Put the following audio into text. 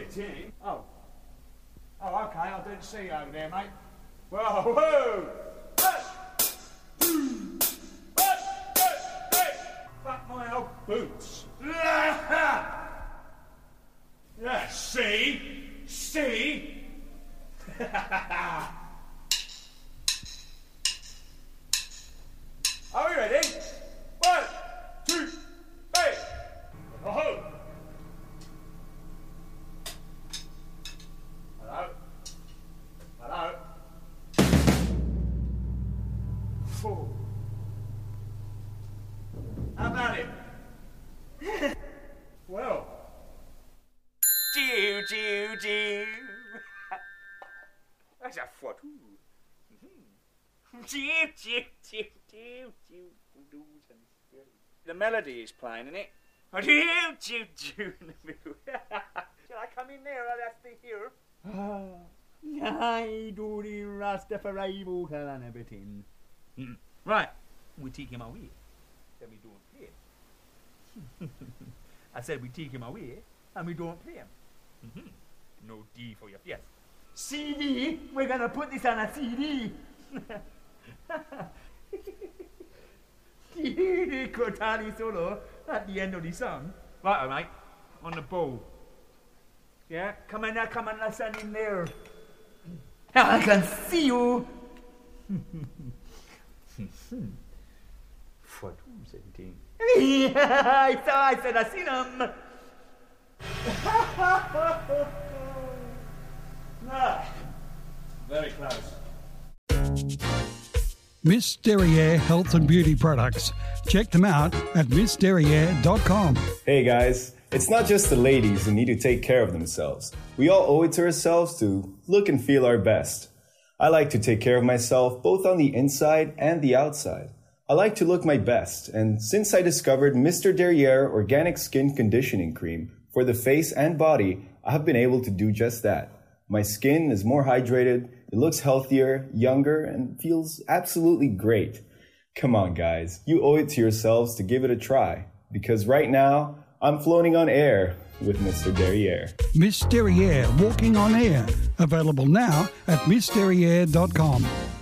sitting. Oh. Oh, okay, I didn't see you over there, mate. Whoa, whoa! Fuck my old boots. Yeah, see? See? Are we ready? 1, 2, 3. Oh. Hello? Hello? Oh. How about it? Well. Jew, Jew, Jew. That's a foot. Jew, Jew, Jew, Jew, Jew. The melody is playing, isn't it? Jew, Jew, Jew in the middle. Shall I come in there? I'll have to hear. I do the Rastafari vocal and everything. Right, we take him away. Then we don't play him. I said we take him away and we don't play him. No D for your yes. CD, we're gonna put this on a CD. The Cortali solo at the end of the song. Right, mate, on the ball. Yeah, come on now, listen in there. I can see you. For 217. I said I seen him. Very close. Miss Derriere Health and Beauty Products. Check them out at missderriere.com. Hey guys, it's not just the ladies who need to take care of themselves. We all owe it to ourselves to look and feel our best. I like to take care of myself both on the inside and the outside. I like to look my best, and since I discovered Mr. Derriere Organic Skin Conditioning Cream for the face and body, I have been able to do just that. My skin is more hydrated, it looks healthier, younger, and feels absolutely great. Come on guys, you owe it to yourselves to give it a try, because right now, I'm floating on air with Mr. Derriere. Miss Derriere Walking on Air. Available now at missderriere.com.